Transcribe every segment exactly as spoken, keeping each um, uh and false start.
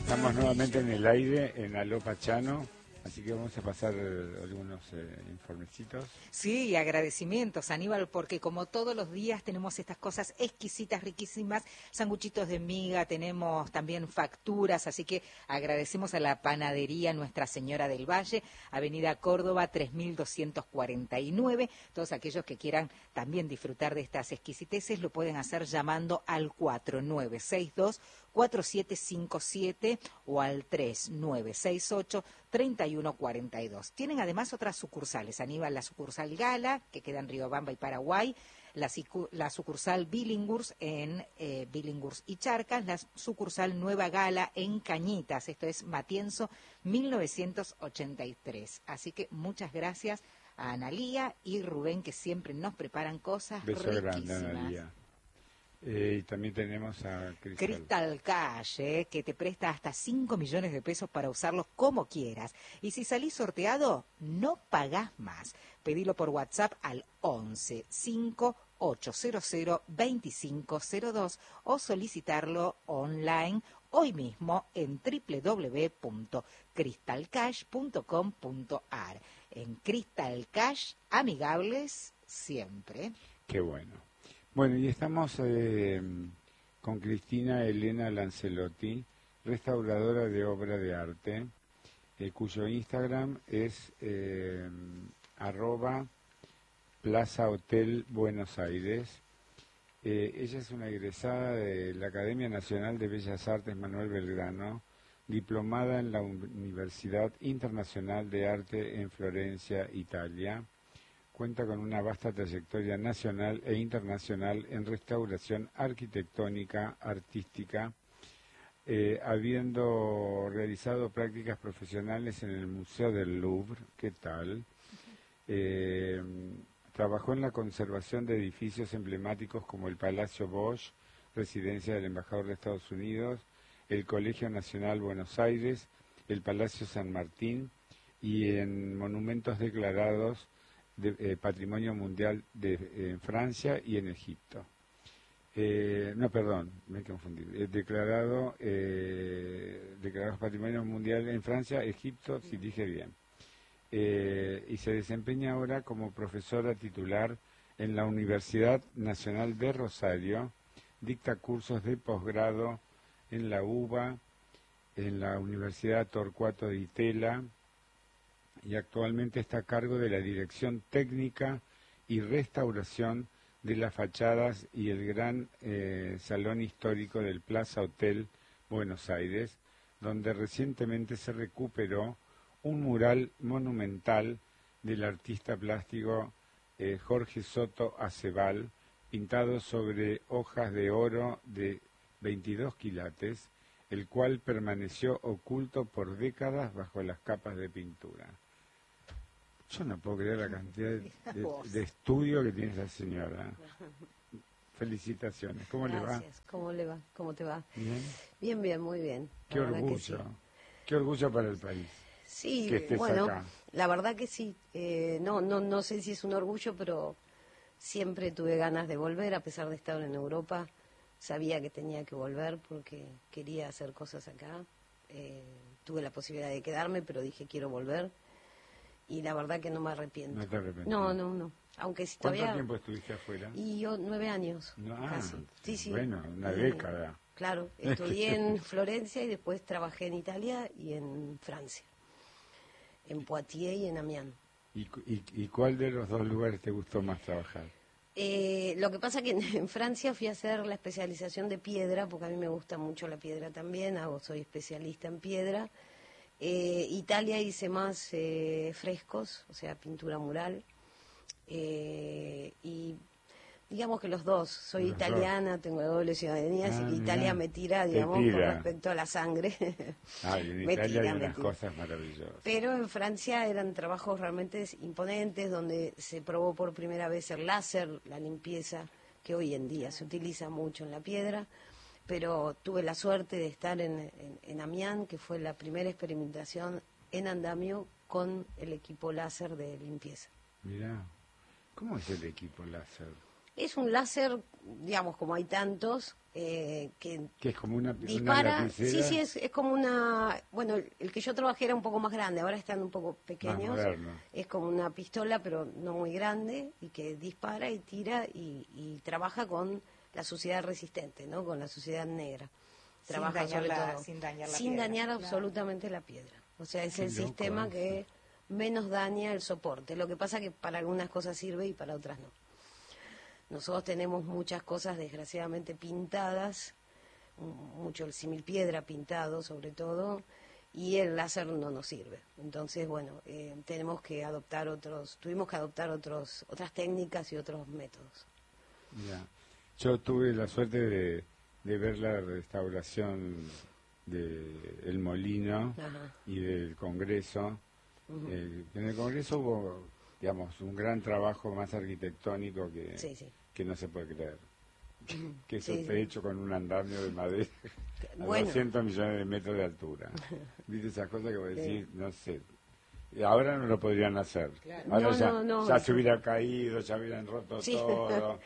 Estamos nuevamente en el aire, en Aló Pachano, así que vamos a pasar eh, algunos eh, informecitos. Sí, agradecimientos, Aníbal, porque como todos los días tenemos estas cosas exquisitas, riquísimas, sanguchitos de miga, tenemos también facturas, así que agradecemos a la panadería Nuestra Señora del Valle, Avenida Córdoba tres mil doscientos cuarenta y nueve. Todos aquellos que quieran también disfrutar de estas exquisiteces lo pueden hacer llamando al cuatro nueve seis dos cuatro siete cinco siete o al tres nueve seis ocho tres uno cuatro dos. Tienen además otras sucursales, Aníbal, la sucursal Gala, que queda en Riobamba y Paraguay, la, la sucursal Billinghurst en eh, Billinghurst y Charcas, la sucursal Nueva Gala en Cañitas, esto es Matienzo mil novecientos ochenta y tres. Así que muchas gracias a Analía y Rubén, que siempre nos preparan cosas Beso riquísimas. grande, Analía. Eh, y también tenemos a Crystal, Crystal Cash, eh, que te presta hasta cinco millones de pesos para usarlos como quieras. Y si salís sorteado, no pagás más. Pedilo por WhatsApp al once cinco ocho cero cero dos cinco cero dos o solicitarlo online hoy mismo en doble u doble u doble u punto crystal cash punto com punto a r. En Crystal Cash, amigables siempre. Qué bueno. Bueno, y estamos eh, con Cristina Elena Lancelotti, restauradora de obra de arte, eh, cuyo Instagram es eh, arroba Plaza Hotel Buenos Aires. Eh, ella es una egresada de la Academia Nacional de Bellas Artes Manuel Belgrano, diplomada en la Universidad Internacional de Arte en Florencia, Italia. Cuenta con una vasta trayectoria nacional e internacional en restauración arquitectónica, artística, eh, habiendo realizado prácticas profesionales en el Museo del Louvre. ¿Qué tal? Eh, trabajó en la conservación de edificios emblemáticos como el Palacio Bosch, residencia del embajador de Estados Unidos, el Colegio Nacional Buenos Aires, el Palacio San Martín, y en monumentos declarados de eh, Patrimonio Mundial de eh, en Francia y en Egipto. Eh, no, perdón, me he confundido. Eh, declarado, eh, declarado Patrimonio Mundial en Francia, Egipto, si dije bien. Eh, y se desempeña ahora como profesora titular en la Universidad Nacional de Rosario, dicta cursos de posgrado en la U B A, en la Universidad Torcuato de Itela, y actualmente está a cargo de la dirección técnica y restauración de las fachadas y el gran eh, salón histórico del Plaza Hotel Buenos Aires, donde recientemente se recuperó un mural monumental del artista plástico eh, Jorge Soto Acebal, pintado sobre hojas de oro de veintidós quilates, el cual permaneció oculto por décadas bajo las capas de pintura. Yo no puedo creer la cantidad de, de, de estudio que tiene esa señora. Felicitaciones. ¿Cómo Gracias. le va? ¿Cómo le va? ¿Cómo te va? Bien. Bien, bien, muy bien. Qué orgullo. Sí. Qué orgullo para el país. Sí, que estés bueno, acá. La verdad que sí. Eh, no, no, no sé si es un orgullo, pero siempre tuve ganas de volver, a pesar de estar en Europa. Sabía que tenía que volver porque quería hacer cosas acá. Eh, tuve la posibilidad de quedarme, pero dije quiero volver. Y la verdad que no me arrepiento. ¿No te arrepientes? No, no, no. Aunque si ¿Cuánto todavía... tiempo estuviste afuera? Y yo nueve años, no, ah, casi. Sí, sí. Bueno, una y, década. Claro, estudié en Florencia y después trabajé en Italia y en Francia. En Poitiers y en Amiens. ¿Y, y, y cuál de los dos lugares te gustó más trabajar? Eh, lo que pasa que en, en Francia fui a hacer la especialización de piedra, porque a mí me gusta mucho la piedra también, hago, soy especialista en piedra. Eh, Italia hice más eh, frescos, o sea, pintura mural. Eh, y digamos que los dos, soy los italiana, dos. tengo doble ciudadanía, Ah, así que mirá. Italia me tira, digamos, tira. con respecto a la sangre. Ay, en me Italia tira, hay me unas tira. cosas maravillosas. Pero en Francia eran trabajos realmente imponentes, donde se probó por primera vez el láser, la limpieza, que hoy en día se utiliza mucho en la piedra. Pero tuve la suerte de estar en, en, en Amiens, que fue la primera experimentación en andamio con el equipo láser de limpieza. Mirá, ¿cómo es el equipo láser? Es un láser, digamos, como hay tantos, eh, que, que es como una, dispara. Una sí, sí, es, es como una... Bueno, el, el que yo trabajé era un poco más grande, ahora están un poco pequeños. Es como una pistola, pero no muy grande, y que dispara y tira y, y trabaja con la suciedad resistente, ¿no? Con la suciedad negra. Trabaja sin sobre dañar todo. Sin dañar, la sin piedra, dañar claro. absolutamente la piedra. O sea, es Qué el loco sistema eso. que menos daña el soporte. Lo que pasa que para algunas cosas sirve y para otras no. Nosotros tenemos muchas cosas desgraciadamente pintadas, mucho el símil piedra pintado sobre todo, y el láser no nos sirve. Entonces, bueno, eh, tenemos que adoptar otros, tuvimos que adoptar otros, otras técnicas y otros métodos. Ya. Yo tuve la suerte de, de ver la restauración de El Molino Ajá. y del Congreso. Uh-huh. Eh, en el Congreso hubo, digamos, un gran trabajo más arquitectónico que, Sí, sí. que no se puede creer. Que eso Sí, esté sí. hecho con un andamio de madera a Bueno. doscientos millones de metros de altura. ¿Viste esas cosas que vos decís? No sé. Y ahora no lo podrían hacer. Claro. Ahora No, ya, no, no, ya eso- se hubiera caído, ya hubieran roto Sí. todo.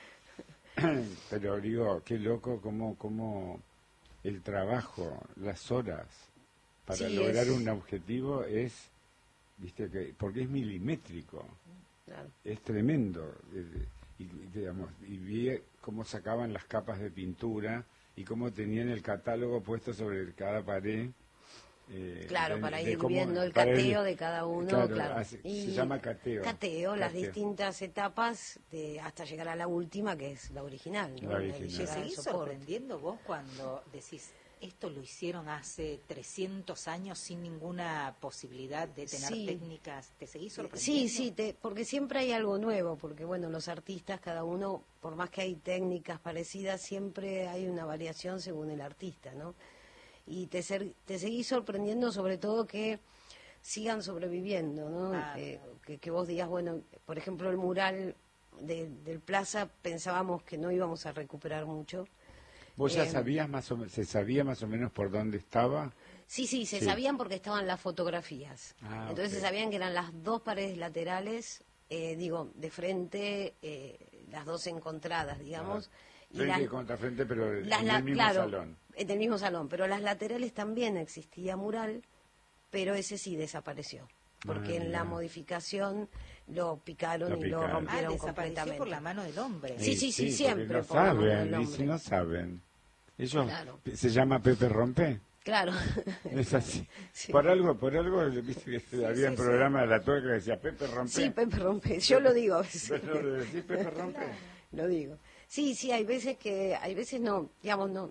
Pero digo, qué loco cómo, cómo el trabajo, las horas para Sí, lograr es- un objetivo es, viste que, porque es milimétrico, Claro. es tremendo. eh, Y, digamos, y vi cómo sacaban las capas de pintura y cómo tenían el catálogo puesto sobre cada pared. eh, Claro, de- para de ir cómo- viendo el para ir- cateo de cada uno, Claro, claro. hace- Y se llama cateo. Cateo, las Cateo. distintas etapas de, hasta llegar a la última, que es la original, ¿no? La de original. ¿Te llegar al seguís soporte. sorprendiendo vos cuando decís, esto lo hicieron hace trescientos años sin ninguna posibilidad de tener Sí. técnicas? ¿Te seguís Sí, sorprendiendo? sí, te- porque siempre hay algo nuevo, porque bueno, los artistas, cada uno, por más que hay técnicas parecidas, siempre hay una variación según el artista, ¿no? Y te, ser- te seguís sorprendiendo sobre todo que sigan sobreviviendo, ¿no? Ah, Eh, claro. que, que vos digas, bueno, por ejemplo, el mural de- del Plaza pensábamos que no íbamos a recuperar mucho. ¿Vos ya Eh, sabías más o menos, se sabía más o menos por dónde estaba? Sí, sí, se Sí. sabían porque estaban las fotografías. Ah, Entonces ok. se sabían que eran las dos paredes laterales, eh, digo, de frente, eh, las dos encontradas, digamos. y Frente las- contra frente, pero en las la- el mismo claro, salón. en el mismo salón, pero las laterales también existía mural, pero ese sí desapareció. Porque Ah, en la mirá. modificación lo picaron Lo y picaron. lo Ah, rompieron desapareció completamente. por la mano del hombre. Sí, sí, sí, porque siempre no por la mano del saben, y hombre. si no saben. Ellos, Claro. se llama Pepe Rompe. Claro. Es así. Sí. Por algo, por algo, viste que había un sí, programa de la tuerca que decía Pepe Rompe. Sí, Pepe Rompe. Yo lo digo a veces. Pero le decís Pepe Rompe. Lo digo. Sí, sí, hay veces que, hay veces no, digamos no.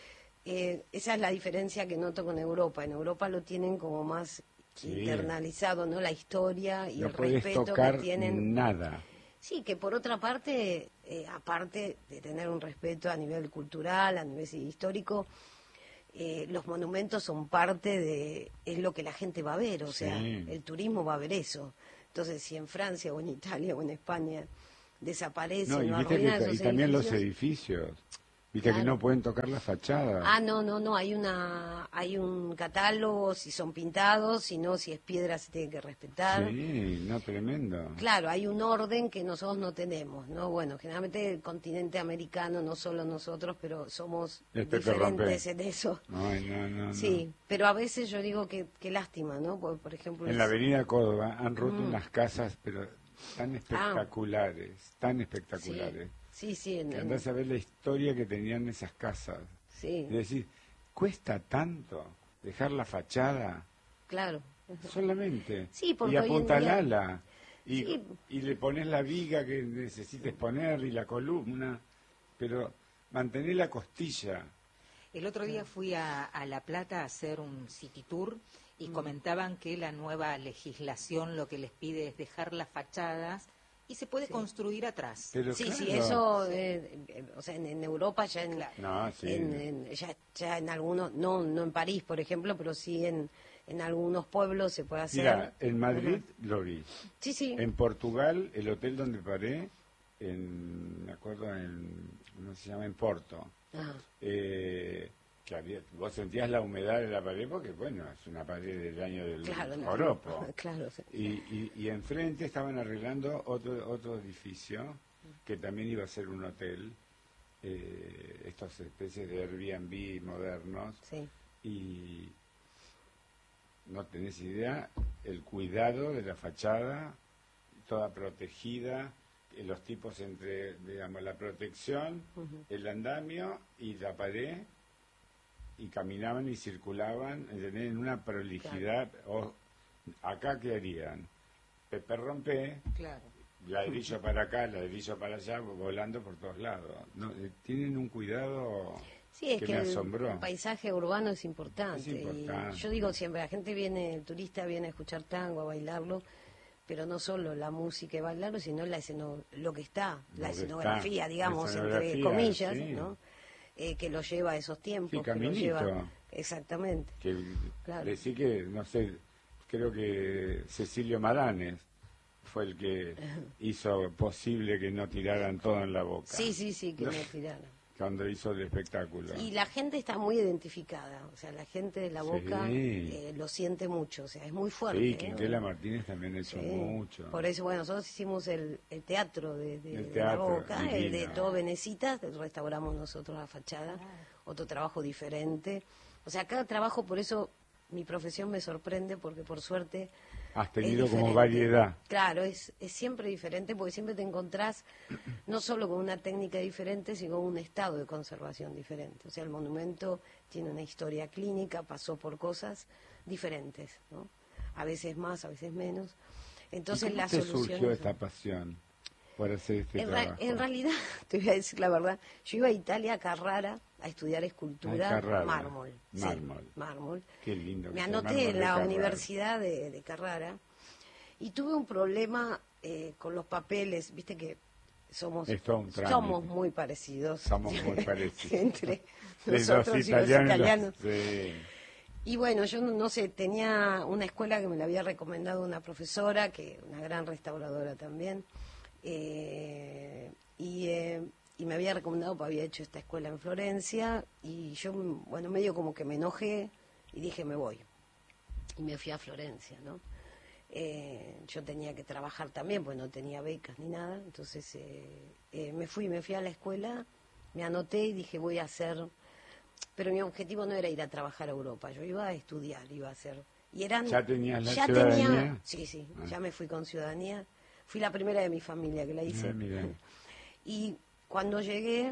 Eh, esa es la diferencia que noto con Europa. En Europa lo tienen como más Sí. internalizado, ¿no? La historia y No el puedes respeto tocar que tienen. nada. Sí, que por otra parte, eh, aparte de tener un respeto a nivel cultural, a nivel histórico, eh, los monumentos son parte de, es lo que la gente va a ver, o sea, Sí. el turismo va a ver eso. Entonces, si en Francia o en Italia o en España desaparecen No, y o viste arruinan que esos y también los edificios. edificios. Viste que Claro. no pueden tocar la fachada. Ah, no, no, no, hay una, hay un catálogo si son pintados, si no, si es piedra se tiene que respetar. Sí, no, tremendo. Claro, hay un orden que nosotros no tenemos, ¿no? Bueno, generalmente el continente americano, no solo nosotros, pero somos El Pepe diferentes Rompe. en eso. Ay, no, no, no. Sí, pero a veces yo digo que qué lástima, ¿no? Por, por ejemplo, En la es- avenida Córdoba han roto Mm. unas casas, pero tan espectaculares, tan espectaculares. sí, sí, en- Que en- andás a ver la historia que tenían esas casas. sí, Es decir, cuesta tanto dejar la fachada claro. solamente. Sí, porque y hoy en día- apuntalala. Y, Sí. y le pones la viga que necesites poner y la columna, pero mantener la costilla. El otro día fui a, a La Plata a hacer un city tour Mm. y comentaban que la nueva legislación lo que les pide es dejar las fachadas y se puede Sí. construir atrás. Pero Sí, claro. sí, eso, eh, eh, o sea, en, en Europa ya en, Claro. No, sí. en- en- ya, ya en algunos, no, no en París, por ejemplo, pero sí en, en algunos pueblos se puede hacer. Mira, en Madrid lo vi. Sí, sí. En Portugal, el hotel donde paré, en, me acuerdo, en, ¿cómo se llama? En Porto. Ajá. Eh, que había, vos sentías la humedad de la pared porque, bueno, es una pared del año del Claro, no. joropo. Claro, sí. Y, y, y enfrente estaban arreglando otro otro edificio que también iba a ser un hotel, eh, estas especies de Airbnb modernos, Sí. y no tenés idea el cuidado de la fachada, toda protegida, eh, los tipos entre, digamos, la protección, Ujú. el andamio y la pared, y caminaban y circulaban, ¿entendés? En una prolijidad. O, acá, ¿qué harían? Pepe rompe, Claro. ladrillo para acá, ladrillo para allá, volando por todos lados. No, eh, tienen un cuidado Sí, es que, que, me el, asombró. el paisaje urbano es importante. Es importante. Y yo digo siempre, la gente viene, el turista viene a escuchar tango, a bailarlo, pero no solo la música y bailarlo, sino la esceno, lo que está, la Lo que escenografía, está, digamos, la entre escenografía, comillas, sí. ¿no? Eh, que lo lleva a esos tiempos. Sí, que lo Caminito. lleva, exactamente. Que Claro. decí que, no sé, creo que Cecilio Madanes fue el que hizo posible que no tiraran todo en la boca. Sí, sí, sí, que No, me tiraron. cuando hizo el espectáculo. Y la gente está muy identificada, o sea, la gente de la Boca Sí. eh, lo siente mucho, o sea, es muy fuerte. Sí, ¿eh? Quinquela Martínez también ha hecho Sí. mucho. Por eso, bueno, nosotros hicimos el, el teatro de, de- El de teatro, la Boca, el de divino. todo Venecitas, restauramos nosotros la fachada, otro trabajo diferente. O sea, cada trabajo, por eso mi profesión me sorprende, porque por suerte Has es tenido como diferente. variedad. Claro, es, es siempre diferente, porque siempre te encontrás no solo con una técnica diferente, sino con un estado de conservación diferente. O sea, el monumento tiene una historia clínica, pasó por cosas diferentes, ¿no? A veces más, a veces menos. Entonces, ¿Y cómo las te soluciones surgió son- esta pasión por hacer este en, ra- trabajo? en realidad, te voy a decir la verdad, yo iba a Italia, a Carrara, a estudiar escultura, Ah, Carrara. mármol. sí, Mármol. mármol. Qué lindo. que Me sea anoté mármol en de la Carrara. Universidad de, de Carrara y tuve un problema eh, con los papeles, viste que somos, Es todo un trámite. somos muy parecidos. Somos muy parecidos. Entre Los nosotros y los italianos. Sí. Y bueno, yo no, no sé, tenía una escuela que me la había recomendado una profesora, que una gran restauradora también, eh, y, eh, y me había recomendado, porque había hecho esta escuela en Florencia, y yo, bueno, medio como que me enojé y dije, me voy. Y me fui a Florencia, ¿no? Eh, yo tenía que trabajar también, pues no tenía becas ni nada, entonces eh, eh, me fui, me fui a la escuela, me anoté y dije, voy a hacer... Pero mi objetivo no era ir a trabajar a Europa, yo iba a estudiar, iba a hacer... Y eran, ¿Ya tenías la ya ciudadanía? tenía- sí, sí, Ah. ya me fui con ciudadanía. Fui la primera de mi familia que la hice. Ah, mira. Y cuando llegué,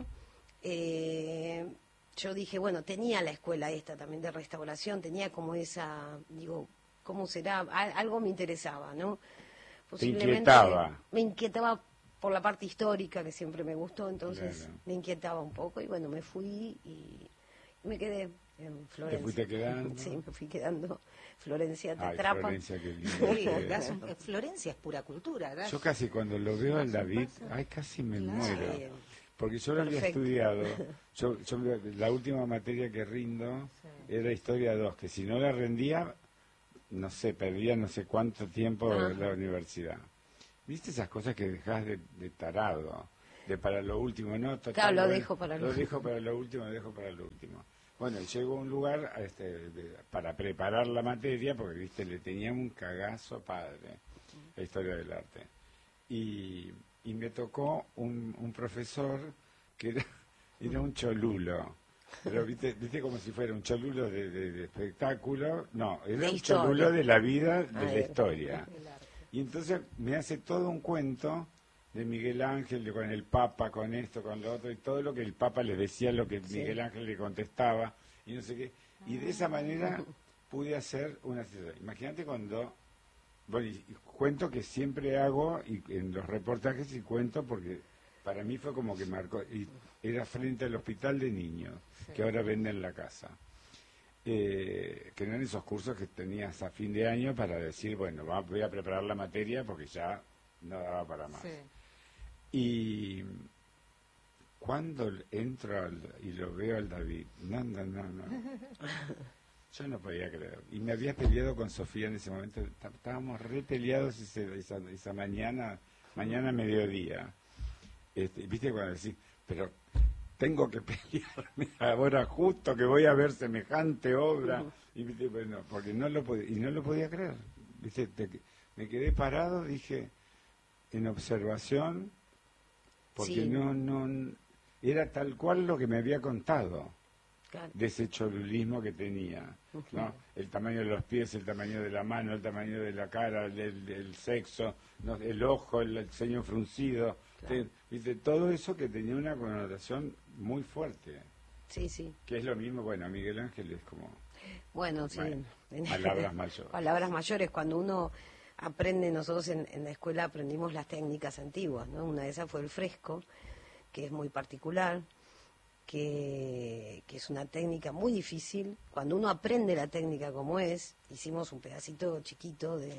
eh, yo dije, bueno, tenía la escuela esta también de restauración, tenía como esa, digo, ¿cómo será? Al- algo me interesaba, ¿no? inquietaba. Me inquietaba por la parte histórica, que siempre me gustó, entonces Claro. me inquietaba un poco y bueno, me fui y me quedé en Florencia. ¿Te fuiste quedando? Sí, me fui quedando. Florencia te Ay, atrapa. Florencia, qué lindo Sí, que es. das un- eh, Florencia es pura cultura. das- Yo casi cuando lo veo al David, paso. ay, casi me Claro. muero. Sí. Porque yo lo había Perfecto. estudiado. Yo, yo la última materia que rindo Sí. era Historia dos, que si no la rendía, no sé, perdía no sé cuánto tiempo Ajá. en la universidad. ¿Viste esas cosas que dejás de, de tarado? De para lo último, ¿no? Total, Claro, lo bueno, dejo para lo lo dejo para lo último, lo dejo para lo último. Bueno, llego a un lugar este, de- para preparar la materia, porque, viste, le tenía un cagazo padre, la historia del arte. Y, y me tocó un, un profesor que era, era un cholulo. Pero, viste, viste como si fuera un cholulo de, de- de espectáculo. No, era De un historia. cholulo de la vida, de Ah, la de- historia. El arte. Y entonces me hace todo un cuento de Miguel Ángel, de con el Papa, con esto, con lo otro, y todo lo que el Papa le decía, lo que Sí. Miguel Ángel le contestaba, y no sé qué. Y de esa manera pude hacer una sesión. Imagínate cuando, bueno, y, y cuento que siempre hago, y en los reportajes y cuento, porque para mí fue como que marcó, y era frente al hospital de niños, Sí. que ahora venden la casa. Eh, que eran esos cursos que tenías a fin de año para decir, bueno, va- voy a preparar la materia porque ya no daba para más. Sí. Y cuando entro al- y lo veo al David, no, no, no, no. Yo no podía creer. Y me había peleado con Sofía en ese momento. Tá- Estábamos re peleados ese- esa, esa mañana, mañana mediodía. Este, Viste cuando decís, pero tengo que pelearme ahora justo que voy a ver semejante obra. Y viste, bueno, porque no lo podía, y no lo podía creer. Viste, Te- me quedé parado, dije, en observación, porque Sí. no, no, era tal cual lo que me había contado. Claro. De ese cholulismo que tenía, ¿no? El tamaño de los pies, el tamaño de la mano, el tamaño de la cara, el, el- el sexo, ¿no? El ojo, el, el ceño fruncido, Claro. te- ¿viste? Todo eso que tenía una connotación muy fuerte, Sí, sí. que es lo mismo, bueno, Miguel Ángel es como Bueno, sí. Bueno, palabras mayores. Palabras mayores. Cuando uno aprende, nosotros en, en la escuela aprendimos las técnicas antiguas, ¿no? Una de esas fue el fresco, que es muy particular, que, que es una técnica muy difícil. Cuando uno aprende la técnica como es, hicimos un pedacito chiquito de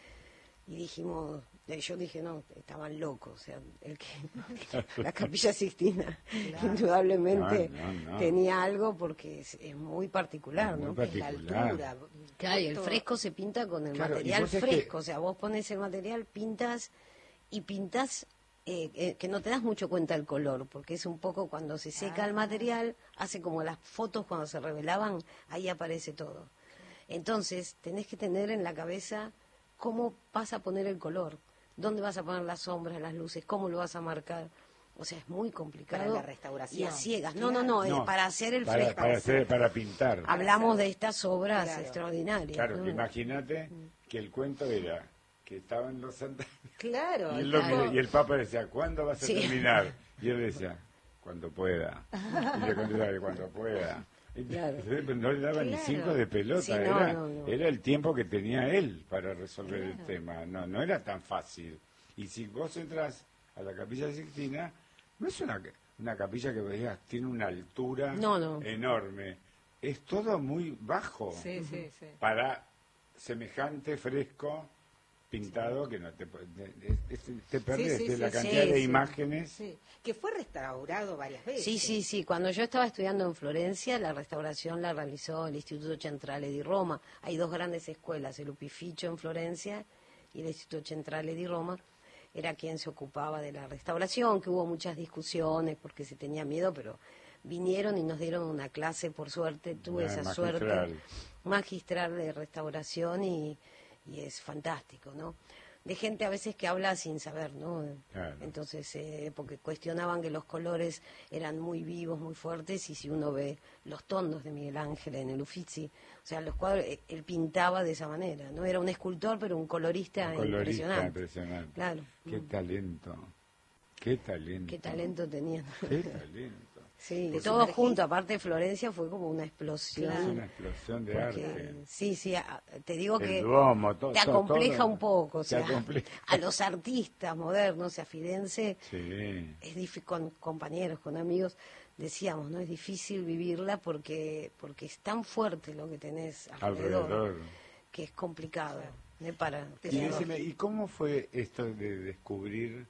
y dijimos, eh, yo dije, no, estaban locos, o sea, el que la Capilla Sixtina Claro. indudablemente No, no, no. tenía algo porque es, es muy particular, Muy ¿no? particular. Es la altura. Claro, y el Todo- fresco se pinta con el Claro, y material vos sabés que- fresco, o sea, vos pones el material, pintas y pintas eh, eh, que no te das mucho cuenta del color, porque es un poco cuando se seca el Ah. material, hace como las fotos cuando se revelaban, ahí aparece todo. Entonces, tenés que tener en la cabeza cómo vas a poner el color, dónde vas a poner las sombras, las luces, cómo lo vas a marcar. O sea, es muy complicado. Para la restauración. Y a ciegas. No, Claro. no, no, No, eh, para hacer el para, fresco. para, hacer, para pintar. Hablamos de estas obras Claro. extraordinarias. Claro, ¿no? que imagínate que el cuento era que estaban los santos Claro. y, él lo tipo- mira- y el Papa decía, ¿cuándo vas a Sí. terminar? Y él decía, cuando pueda. Y le contestaba, cuando pueda. Y Claro. no le daba ni Claro. cinco de pelota, Sí, no, era, no, no. era el tiempo que tenía él para resolver el tema. No, no era tan fácil. Y si vos entras a la Capilla Sixtina, no es una, una capilla que veas, tiene una altura No, no. enorme. Es todo muy bajo Sí, sí, sí. para semejante fresco pintado que no te, pu- te, te- te perdés sí, de sí, la sí, cantidad sí, de sí. imágenes. Sí, que fue restaurado varias veces. Sí, sí, sí. Cuando yo estaba estudiando en Florencia, la restauración la realizó el Instituto Centrale di Roma. Hay dos grandes escuelas, el Upificio en Florencia y el Instituto Centrale di Roma. Era quien se ocupaba de la restauración, que hubo muchas discusiones porque se tenía miedo, pero vinieron y nos dieron una clase, por suerte, tuve Ah, esa magistral. suerte magistral de restauración y, y es fantástico, ¿no? De gente a veces que habla sin saber, ¿no? Claro. Entonces, eh, porque cuestionaban que los colores eran muy vivos, muy fuertes, y si uno ve los tondos de Miguel Ángel en el Uffizi, o sea, los cuadros, eh, él pintaba de esa manera, ¿no? Era un escultor, pero un colorista, Un colorista impresionante. impresionante. Claro. Qué Mm. talento. Qué talento. Qué talento tenían. Qué talento. Sí, Pues todo una- junto, aparte de Florencia fue como una Es explosión. una explosión de Porque, arte. sí, sí, a- te digo El que Duomo, to- te to- acompleja todo. un poco, o Te sea, acompleja. a los artistas modernos, o sea, Firenze, Sí. es difí- con compañeros, con amigos, decíamos, ¿no? Es difícil vivirla porque porque es tan fuerte lo que tenés alrededor, Alrededor. que es complicado, ¿eh? Para Y decime, ¿y cómo fue esto de descubrir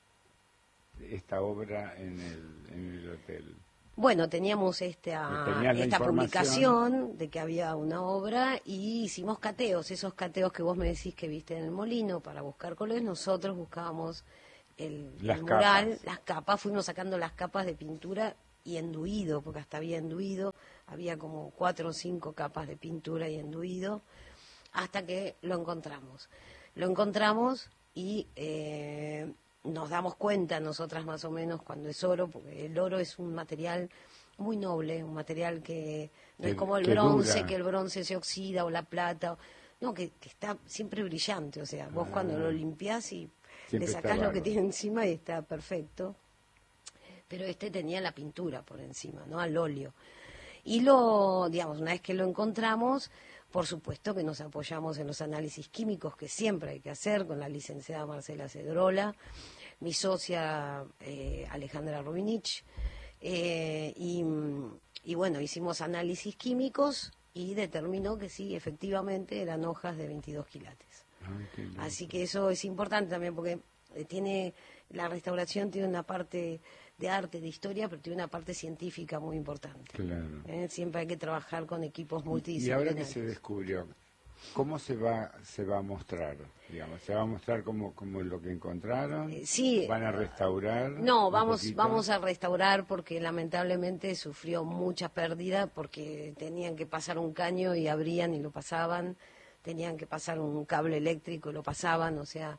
esta obra en el, en el hotel? Bueno, teníamos esta, Tenías la esta información. publicación de que había una obra y hicimos cateos, esos cateos que vos me decís que viste en el molino para buscar colores, nosotros buscábamos el, Las el mural, capas. las capas, fuimos sacando las capas de pintura y enduido, porque hasta había enduido, había como cuatro o cinco capas de pintura y enduido, hasta que lo encontramos. Lo encontramos y eh, nos damos cuenta nosotras más o menos cuando es oro, porque el oro es un material muy noble, un material que no Que- es como el que bronce, dura. que el bronce se oxida o la plata, o- no, que, que está siempre brillante, o sea, vos Ah. cuando lo limpiás y Siempre le está sacás lo que bárbaro. tiene encima y está perfecto. Pero este tenía la pintura por encima, ¿no? Al óleo. Y lo, digamos, una vez que lo encontramos, por supuesto que nos apoyamos en los análisis químicos que siempre hay que hacer con la licenciada Marcela Cedrola, mi socia eh, Alejandra Rubinich, eh, y, y bueno, hicimos análisis químicos y determinó que sí, efectivamente eran hojas de veintidós quilates. Ay, qué lindo. Así que eso es importante también porque eh, tiene la restauración tiene una parte de arte, de historia, pero tiene una parte científica muy importante. Claro. ¿Eh? Siempre hay que trabajar con equipos Y ahora multidisciplinarios. que se descubrió, ¿cómo se va se va a mostrar? Digamos, ¿se va a mostrar como, como lo que encontraron? Eh, sí. ¿Van a restaurar? No, un vamos, poquito? vamos a restaurar porque lamentablemente sufrió mucha pérdida porque tenían que pasar un caño y abrían y lo pasaban, tenían que pasar un cable eléctrico y lo pasaban, o sea,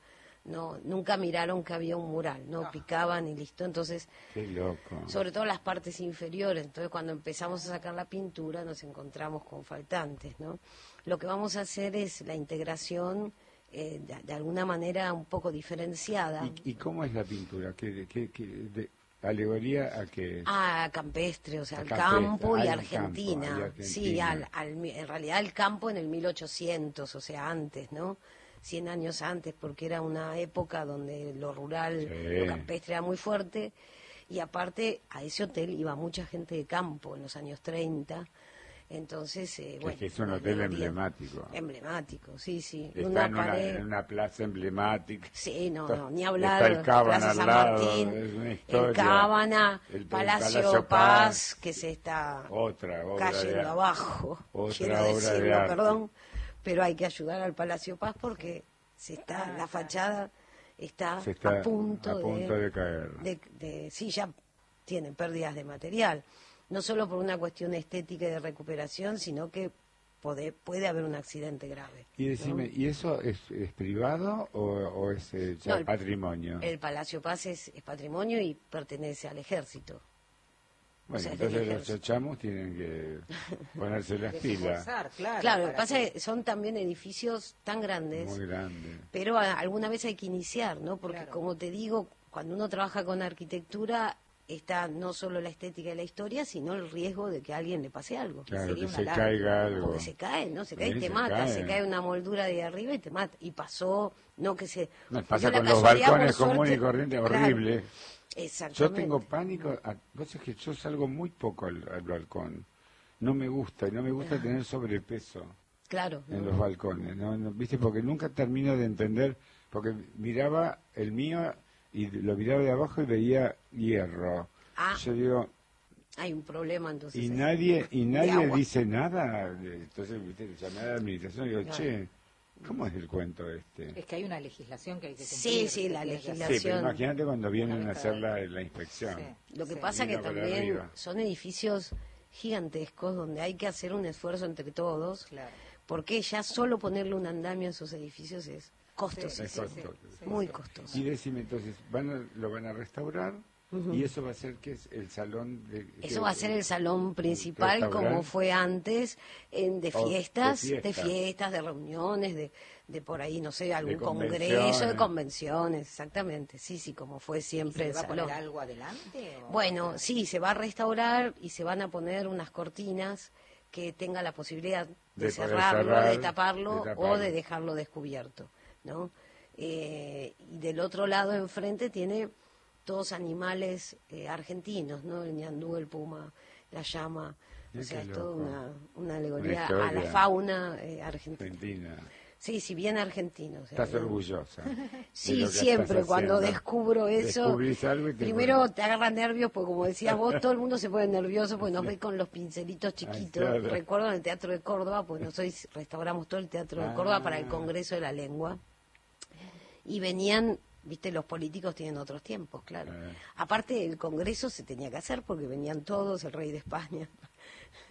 no, nunca miraron que había un mural, no, No. picaban y listo. Entonces, Qué loco. sobre todo las partes inferiores. Entonces, cuando empezamos a sacar la pintura, nos encontramos con faltantes, ¿no? Lo que vamos a hacer es la integración eh, de, de alguna manera un poco diferenciada. ¿Y, y cómo es la pintura? ¿Qué, qué, qué- de- ¿Alegoría a qué? Ah, campestre, o sea, A al campestre, campo y al Argentina. campo, y Argentina. Sí, al, al, en realidad el campo en el mil ochocientos, o sea, antes, ¿no? Cien años antes, porque era una época donde lo rural, Sí. lo campestre era muy fuerte. Y aparte, a ese hotel iba mucha gente de campo en los años treinta. Entonces, eh, bueno. Es que es un la hotel alegoría- emblemático. Emblemático, sí, sí. Está una en, una, pared. en una plaza emblemática. Sí, no, Está- no, ni hablar. Está el Cábana Plaza al San lado, Martín, es una el historia. Cábana, El- el Palacio, Palacio Paz, Paz, que se está Otra obra cayendo de, abajo, otra quiero obra de decirlo, arte. perdón, pero hay que ayudar al Palacio Paz porque se está, Ah, la fachada está, Se está a punto, a punto de, de caer. de- de- sí, ya tiene pérdidas de material, no solo por una cuestión estética y de recuperación, sino que puede, puede haber un accidente grave. Y ¿no? decime, ¿y eso es, es privado o, o es eh, ya No, el- patrimonio? El Palacio Paz es, es patrimonio y pertenece al ejército. Bueno, o sea, es del entonces los ejército. chochamos tienen que ponerse las pilas. Desembolsar, claro. Claro, lo que para pasa es que son también edificios tan grandes, Muy grande. pero a- alguna vez hay que iniciar, ¿no? Porque Claro. como te digo, cuando uno trabaja con arquitectura, está no solo la estética y la historia, sino el riesgo de que a alguien le pase algo. Claro, sería que una se alarma, caiga algo. Porque se cae, ¿no? Se cae y Sí, te se mata, cae. se cae una moldura de arriba y te mata. Y pasó, no que se... No, dio pasa la con los casualidad, balcones por comunes y suerte- corrientes, Claro, horrible. Yo exactamente. tengo pánico, a, vos sabés que yo salgo muy poco al, al balcón. No me gusta, y no me gusta tener sobrepeso Claro. en ¿no? los balcones, ¿no? No, ¿viste? Porque nunca termino de entender, porque miraba el mío y lo miraba de abajo y veía hierro. Ah. Yo digo, Hay un problema entonces. y ahí. nadie y De nadie agua. dice nada. Entonces, ¿viste? Llamé a la administración y digo, Claro. che, ¿cómo es el cuento este? Es que hay una legislación que hay que cumplir. Sí, sí, que la tiene que hacer. Sí, pero legislación. imagínate cuando vienen Una a vez hacer cada- la, la inspección. Sí. Lo que Sí. pasa que Mira para también arriba. son edificios gigantescos donde hay que hacer un esfuerzo entre todos, Claro. porque ya solo ponerle un andamio a esos edificios es costosísimo, Es costoso. muy sí. costoso. Y decime entonces, van a- lo van a restaurar y eso va a ser que es el salón de... Eso que- va a ser el salón principal restaurante. como fue antes, en, de O de fiestas, de fiesta. fiestas, de reuniones, de, de por ahí, no sé, algún convenciones. congreso, de convenciones, exactamente, sí, sí, como fue ¿Y siempre se el va a poner salón. algo adelante? o- Bueno, sí, se va a restaurar y se van a poner unas cortinas que tenga la posibilidad de, De poder cerrarlo, cerrar, de, taparlo, de taparlo. o de dejarlo descubierto, ¿no? Eh, y del otro lado, enfrente, tiene todos animales eh, argentinos, ¿no? El ñandú, el puma, la llama, Mira o sea, qué es toda loco. una, una alegoría Una a la historia. fauna eh, argentina. Argentina. Sí, sí, bien argentino. o sea, Estás bien- orgullosa. de Sí, lo que siempre estás cuando haciendo. descubro eso, Descubrís algo y te primero pones- te agarra nervios, porque como decías vos, todo el mundo se pone nervioso porque nos ve con los pincelitos chiquitos. Ah, claro. Recuerdo en el Teatro de Córdoba, pues nosotros restauramos todo el Teatro de Ah. Córdoba para el Congreso de la Lengua. Y venían, viste, los políticos tienen otros tiempos, claro. Ah. Aparte, el Congreso se tenía que hacer porque venían todos, el rey de España.